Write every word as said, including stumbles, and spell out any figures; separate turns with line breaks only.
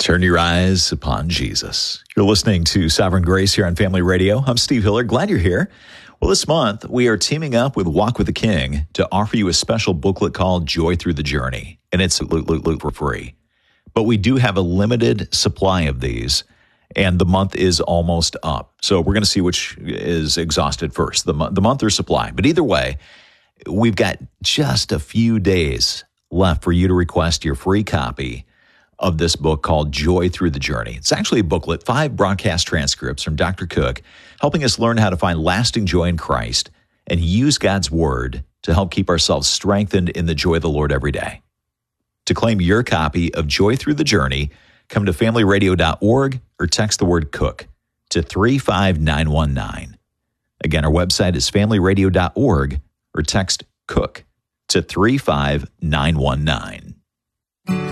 Turn your eyes upon Jesus. You're listening to Sovereign Grace here on Family Radio. I'm Steve Hiller. Glad you're here. Well, this month, we are teaming up with Walk with the King to offer you a special booklet called Joy Through the Journey, and it's for free. But we do have a limited supply of these, and the month is almost up. So we're going to see which is exhausted first, the, mo- the month or supply. But either way, we've got just a few days left for you to request your free copy of this book called Joy Through the Journey. It's actually a booklet, five broadcast transcripts from Doctor Cook, helping us learn how to find lasting joy in Christ and use God's Word to help keep ourselves strengthened in the joy of the Lord every day. To claim your copy of Joy Through the Journey, come to family radio dot org or text the word Cook to three five nine one nine. Again, our website is family radio dot org or text Cook to three five nine one nine.